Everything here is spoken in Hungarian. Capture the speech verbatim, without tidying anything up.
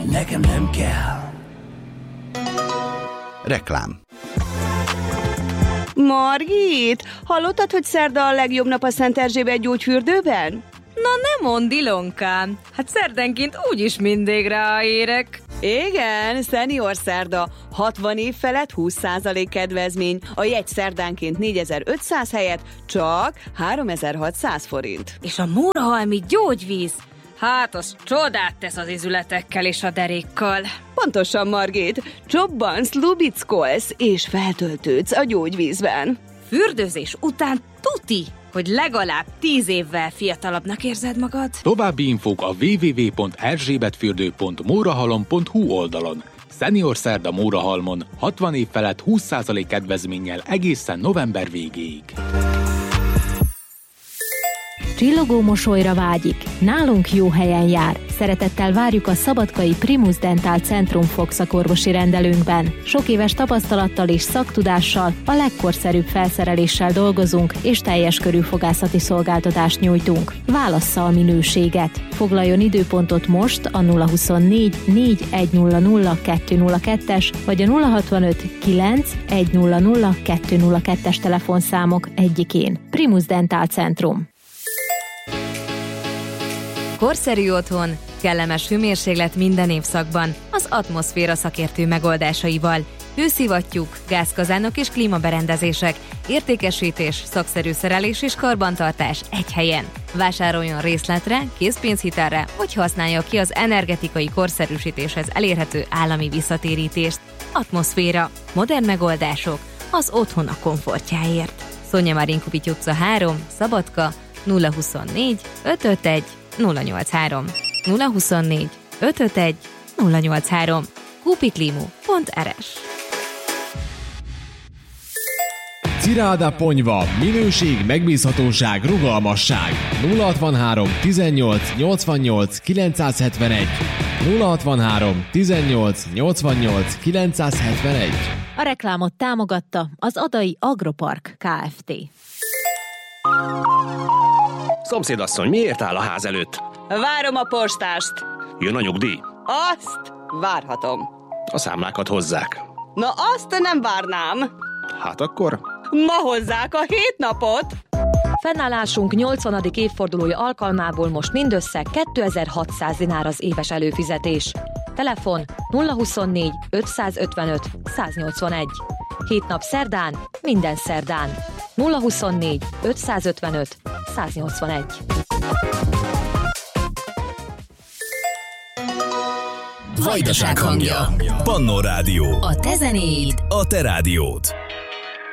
nekem nem kell. Reklám. Margit, hallottad, hogy szerda a legjobb nap a Szent Erzsébet gyógyfürdőben? Na ne mondd, Ilonkám, hát szerdenként úgyis mindig ráérek. Igen, Senior szerda, hatvan év felett húsz százalék kedvezmény, a jegy szerdánként négyezer-ötszáz helyett csak háromezer-hatszáz forint. És a mórahalmi gyógyvíz, hát az csodát tesz az izületekkel és a derékkal. Pontosan, Margit, csobbansz, lubickolsz és feltöltődsz a gyógyvízben. Fürdőzés után tuti, hogy legalább tíz évvel fiatalabbnak érzed magad. További infók a double-u double-u double-u pont erzsébetfürdő pont mórahalom pont hu oldalon. Senior szerda Mórahalmon, hatvan év felett húsz százalék kedvezménnyel egészen november végéig. Csillogó mosolyra vágyik. Nálunk jó helyen jár. Szeretettel várjuk a szabadkai Primus Dental Centrum fogszakorvosi rendelőnkben. Sok éves tapasztalattal és szaktudással, a legkorszerűbb felszereléssel dolgozunk, és teljes körű fogászati szolgáltatást nyújtunk. Válassza a minőséget. Foglaljon időpontot most a nulla huszonnégy négy egy nulla nulla kettő nulla kettes vagy a nulla hatvanöt kilenc egy nulla nulla kettő nulla kettes telefonszámok egyikén. Primus Dental Centrum. Korszerű otthon, kellemes hőmérséklet minden évszakban, az Atmoszféra szakértő megoldásaival. Hőszivattyúk, gázkazánok és klímaberendezések, értékesítés, szakszerű szerelés és karbantartás egy helyen. Vásároljon részletre, készpénzhitelre, vagy használja ki az energetikai korszerűsítéshez elérhető állami visszatérítést. Atmoszféra. Modern megoldások az otthon a komfortjáért. Szonya Marinkovics utca három, Szabadka, nulla huszonnégy ötvenöt nulla nyolcvanhárom nulla huszonnégy ötvenöt nulla nyolcvanhárom kupiklimu pont er es. Ciráda Ponyva, minőség, megbízhatóság, rugalmasság. nulla hatvanhárom tizennyolc nyolcvannyolc kilencszázhetvenegy nulla hatvanhárom tizennyolc nyolcvannyolc kilencszázhetvenegy. A reklámot támogatta az Adai Agropark Kft. Szomszédasszony, miért áll a ház előtt? Várom a postást. Jön a nyugdíj? Azt várhatom. A számlákat hozzák. Na azt nem várnám. Hát akkor... Ma hozzák a hét napot. Fennállásunk nyolcvanadik évfordulója alkalmából most mindössze kétezer-hatszáz dinár az éves előfizetés. Telefon nulla huszonnégy ötszázötvenöt száznyolcvanegy. Hét nap szerdán, minden szerdán. nulla huszonnégy ötszázötvenöt száznyolcvanegy. Vajdaság hangja. Pannó Rádió. A te zenéid. A te rádiód.